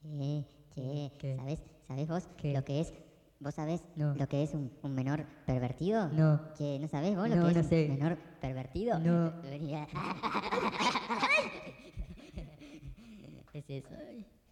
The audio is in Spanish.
¿Qué? ¿Sabés vos ¿Qué? lo que es? ¿Vos sabés No. lo que es un menor pervertido? No. Che, ¿no sabés vos No, lo que no es sé. un menor pervertido? No. Debería. Es eso.